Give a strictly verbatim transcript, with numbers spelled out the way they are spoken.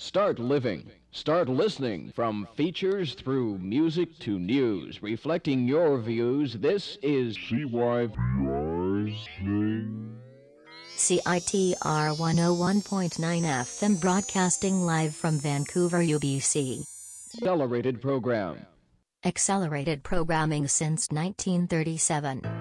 Start living. Start listening. From features through music to news, reflecting your views. This is C Y Yours thing. C I T R one oh one point nine F M, broadcasting live from Vancouver, U B C. Accelerated Program. Accelerated programming since nineteen thirty-seven.